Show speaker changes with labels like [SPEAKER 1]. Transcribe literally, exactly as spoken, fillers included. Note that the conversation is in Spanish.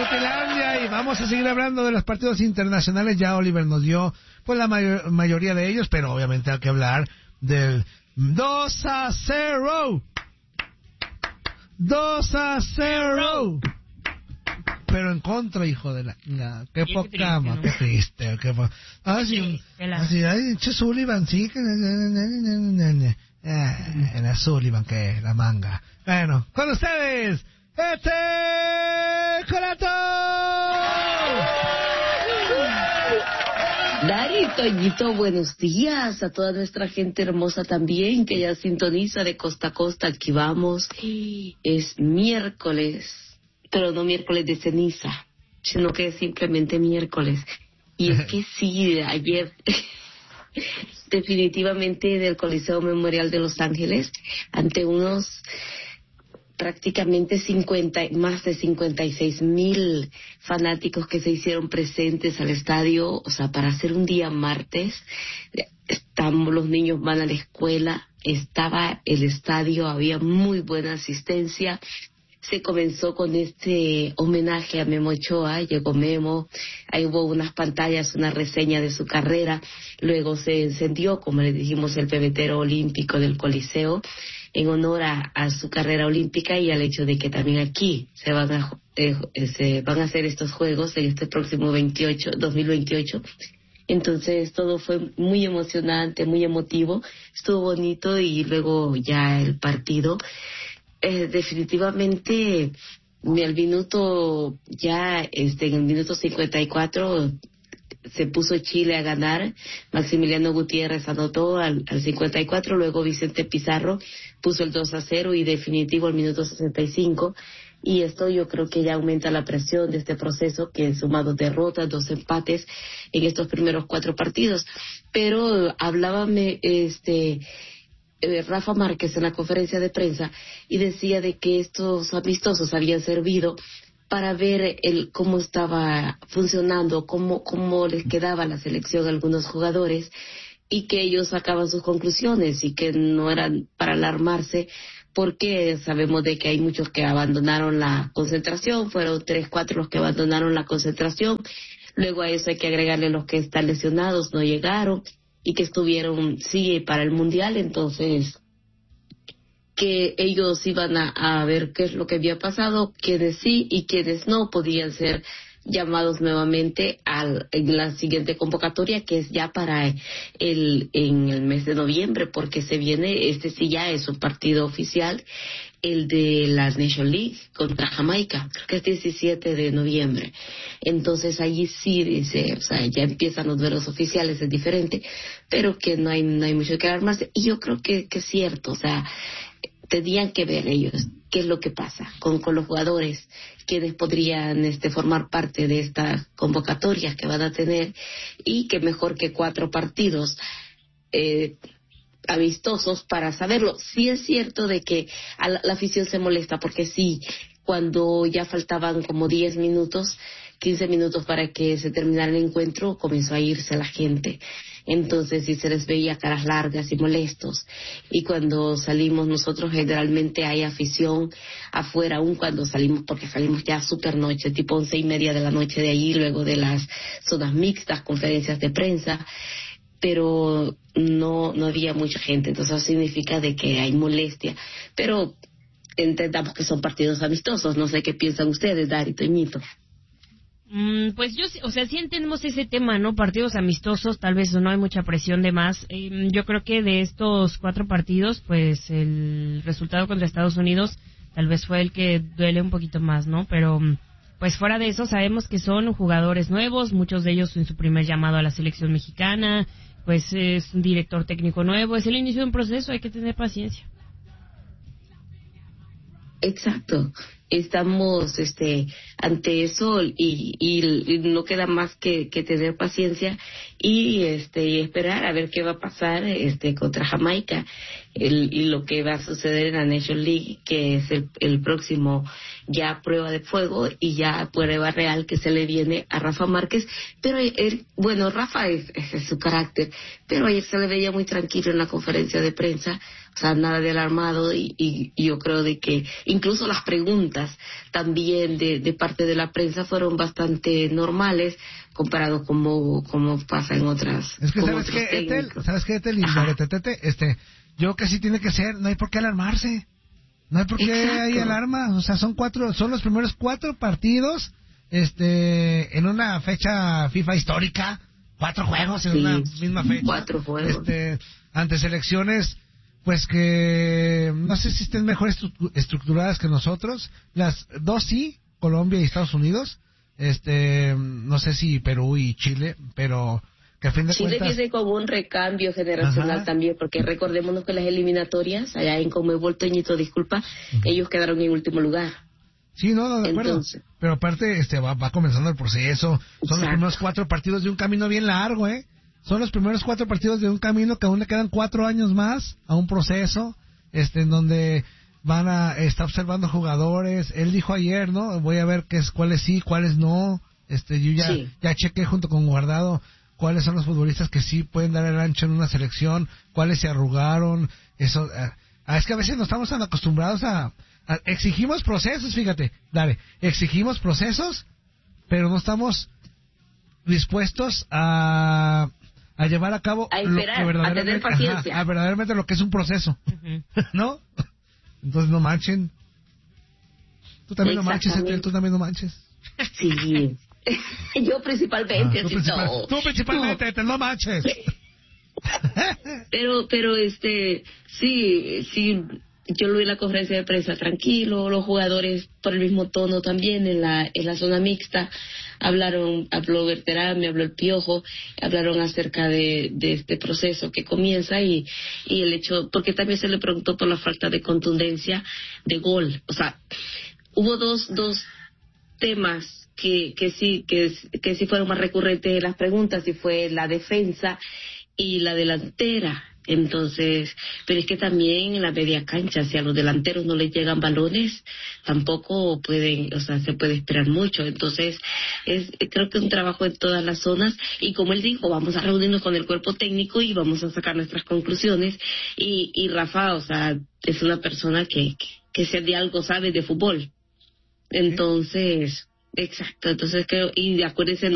[SPEAKER 1] Tutilandia, y vamos a seguir hablando de los partidos internacionales. Ya Oliver nos dio pues la mayor, mayoría de ellos, pero obviamente hay que hablar del dos a cero. dos a cero. Pero en contra, hijo de la... la qué
[SPEAKER 2] qué
[SPEAKER 1] poca,
[SPEAKER 2] triste,
[SPEAKER 1] ma,
[SPEAKER 2] ¿no?
[SPEAKER 1] qué triste. Qué po... Así, así, ay, che Sullivan, sí, que... Eh, en la Sullivan, que la manga. Bueno, con ustedes, este... ¡Corato!
[SPEAKER 3] Dari, Toñito, buenos días a toda nuestra gente hermosa también que ya sintoniza de costa a costa. Aquí vamos. Es miércoles, pero no miércoles de ceniza, sino que es simplemente miércoles. Y es que sí, ayer definitivamente del Coliseo Memorial de Los Ángeles, ante unos prácticamente cincuenta, más de cincuenta y seis mil fanáticos que se hicieron presentes al estadio, o sea, para hacer un día martes, estamos, los niños van a la escuela, estaba el estadio, había muy buena asistencia. Se comenzó con este homenaje a Memo Ochoa, llegó Memo, ahí hubo unas pantallas, una reseña de su carrera, luego se encendió, como le dijimos, el pebetero olímpico del Coliseo, en honor a, a su carrera olímpica y al hecho de que también aquí se van a eh, se van a hacer estos juegos en este próximo veintiocho, dos mil veintiocho. Entonces todo fue muy emocionante, muy emotivo, estuvo bonito. Y luego ya el partido, eh, definitivamente al minuto ya este en el minuto cincuenta y cuatro se puso Chile a ganar. Maximiliano Gutiérrez anotó al, al cincuenta y cuatro, luego Vicente Pizarro puso el dos a cero y definitivo al minuto sesenta y cinco. Y esto yo creo que ya aumenta la presión de este proceso, que sumado derrotas, dos empates en estos primeros cuatro partidos. Pero hablábame este eh, Rafa Márquez en la conferencia de prensa y decía de que estos amistosos habían servido para ver el cómo estaba funcionando, cómo, cómo les quedaba la selección a algunos jugadores, y que ellos sacaban sus conclusiones y que no eran para alarmarse, porque sabemos de que hay muchos que abandonaron la concentración, fueron tres, cuatro los que abandonaron la concentración, luego a eso hay que agregarle los que están lesionados, no llegaron, y que estuvieron, sí, para el Mundial. Entonces que ellos iban a, a ver qué es lo que había pasado, quienes sí y quienes no podían ser llamados nuevamente al, en la siguiente convocatoria, que es ya para el en el mes de noviembre, porque se viene, este sí ya es un partido oficial, el de la Nation League contra Jamaica, creo que es diecisiete de noviembre. Entonces allí sí dice, o sea, ya empiezan los duelos oficiales, es diferente, pero que no hay no hay mucho que alarmarse. Y yo creo que, que es cierto, o sea, tendrían que ver ellos qué es lo que pasa con, con los jugadores, quienes podrían este, formar parte de estas convocatorias que van a tener, y que mejor que cuatro partidos eh, amistosos para saberlo. Sí es cierto de que a la, la afición se molesta, porque sí, cuando ya faltaban como diez minutos, quince minutos para que se terminara el encuentro, comenzó a irse la gente. Entonces sí se les veía caras largas y molestos. Y cuando salimos nosotros, generalmente hay afición afuera, aún cuando salimos, porque salimos ya super noche, tipo once y media de la noche de ahí, luego de las zonas mixtas, conferencias de prensa, pero no no había mucha gente. Entonces eso significa de que hay molestia. Pero entendamos que son partidos amistosos. No sé qué piensan ustedes, Dari, Toñito.
[SPEAKER 2] Mm, pues yo, o sea, sí entendemos ese tema, ¿no? Partidos amistosos, tal vez no hay mucha presión de más. Eh, yo creo que de estos cuatro partidos, pues el resultado contra Estados Unidos tal vez fue el que duele un poquito más, ¿no? Pero pues fuera de eso sabemos que son jugadores nuevos, muchos de ellos en su primer llamado a la selección mexicana, pues es un director técnico nuevo, es el inicio de un proceso, hay que tener paciencia.
[SPEAKER 3] Exacto, estamos este ante eso, y, y, y no queda más que, que tener paciencia y este y esperar a ver qué va a pasar este contra Jamaica, el, y lo que va a suceder en la Nation League, que es el, el próximo ya prueba de fuego y ya prueba real que se le viene a Rafa Márquez. Pero él, bueno, Rafa es, es su carácter, pero ayer se le veía muy tranquilo en la conferencia de prensa, O sea, nada de alarmado y, y, y yo creo de que incluso las preguntas también de, de parte de la prensa fueron bastante normales comparado como como pasa en otras.
[SPEAKER 1] Es que sabes que Etel, sabes que Etel y Loretetete, este, yo que sí tiene que ser, no hay por qué alarmarse, no hay por qué hay alarma, o sea, son cuatro, son los primeros cuatro partidos, este, en una fecha FIFA histórica, cuatro juegos en sí, una misma fecha,
[SPEAKER 3] cuatro juegos,
[SPEAKER 1] este, ante selecciones. Pues que no sé si estén mejor estru- estructuradas que nosotros. Las dos sí, Colombia y Estados Unidos. Este, no sé si Perú y Chile, pero que a fin de
[SPEAKER 3] Chile
[SPEAKER 1] cuentas...
[SPEAKER 3] tiene como un recambio generacional. Ajá. También, porque recordémonos que las eliminatorias, allá en Conmebol, Toñito, disculpa, uh-huh. ellos quedaron en último lugar.
[SPEAKER 1] Sí, no, no, de acuerdo. Entonces, pero aparte, este, va, va comenzando el proceso. Son exacto. Los primeros cuatro partidos de un camino bien largo, ¿eh? Son los primeros cuatro partidos de un camino que aún le quedan cuatro años más a un proceso, este, en donde van a estar observando jugadores. Él dijo ayer, ¿no? Voy a ver qué es, cuáles sí, cuáles no. Este, yo ya, sí. ya chequé junto con Guardado cuáles son los futbolistas que sí pueden dar el ancho en una selección, cuáles se arrugaron. Eso, eh, es que a veces no estamos tan acostumbrados a, a, exigimos procesos, fíjate, dale, exigimos procesos, pero no estamos dispuestos a a llevar a cabo
[SPEAKER 3] a esperar,
[SPEAKER 1] lo que
[SPEAKER 3] a tener paciencia,
[SPEAKER 1] ajá, a verdaderamente lo que es un proceso, uh-huh. ¿no? Entonces no manchen. Tú también no manches, Etel, tú también no manches.
[SPEAKER 3] Sí, yo principalmente,
[SPEAKER 1] ah, tú,
[SPEAKER 3] así
[SPEAKER 1] principal,
[SPEAKER 3] no.
[SPEAKER 1] tú principalmente, Etel, no manches.
[SPEAKER 3] pero, pero este, sí, sí. Yo lo vi en la conferencia de prensa tranquilo, los jugadores por el mismo tono también en la en la zona mixta hablaron, habló Berterame, habló el Piojo, hablaron acerca de, de este proceso que comienza y, y el hecho, porque también se le preguntó por la falta de contundencia de gol, o sea, hubo dos dos temas que que sí que que sí fueron más recurrentes en las preguntas, y fue la defensa y la delantera. Entonces, pero es que también en la media cancha, si a los delanteros no les llegan balones, tampoco pueden, o sea, se puede esperar mucho. Entonces, es creo que es un trabajo en todas las zonas, y como él dijo, vamos a reunirnos con el cuerpo técnico y vamos a sacar nuestras conclusiones. Y, y Rafa, o sea, es una persona que, que, que se de algo sabe de fútbol. Entonces, exacto, entonces creo, y acuérdense,